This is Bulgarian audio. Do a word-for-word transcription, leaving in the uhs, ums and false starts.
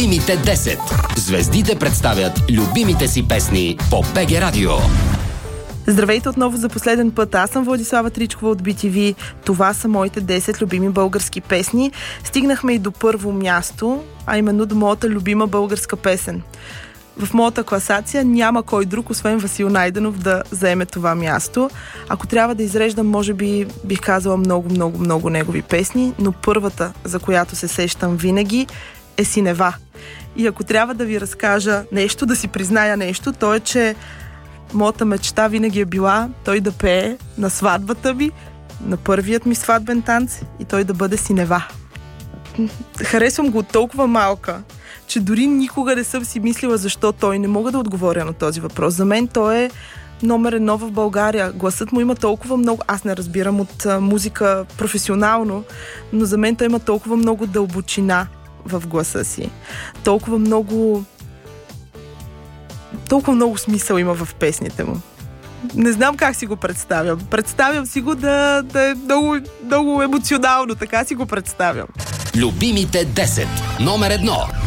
Любимите десет. Звездите представят любимите си песни по БГ Радио. Здравейте отново за последен път. Аз съм Владислава Тричкова от би ти ви. Това са моите десет любими български песни. Стигнахме и до първо място, а именно до моята любима българска песен. В моята класация няма кой друг, освен Васил Найденов, да заеме това място. Ако трябва да изреждам, може би бих казала много, много, много негови песни, но първата, за която се сещам винаги, е Синева. И ако трябва да ви разкажа нещо, да си призная нещо, то е, че моята мечта винаги е била той да пее на сватбата ми, на първият ми сватбен танц и той да бъде Синева. Харесвам го от толкова малка, че дори никога не съм си мислила защо той. Не мога да отговоря на този въпрос. За мен той е номер едно в България. Гласът му има толкова много... Аз не разбирам от а, музика професионално, но за мен той има толкова много дълбочина в гласа си. Толкова много... Толкова много смисъл има в песните му. Не знам как си го представям. Представям си го да, да е много, много емоционално. Така си го представям. Любимите десет. Номер едно.